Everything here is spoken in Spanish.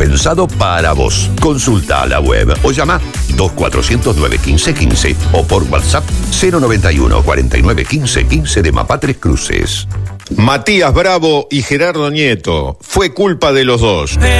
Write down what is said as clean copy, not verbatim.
pensado para vos. Consulta la web o llama 2400-915-15 o por WhatsApp 091-4915-15 de Mapá Tres Cruces. Matías Bravo y Gerardo Nieto. Fue culpa de los dos.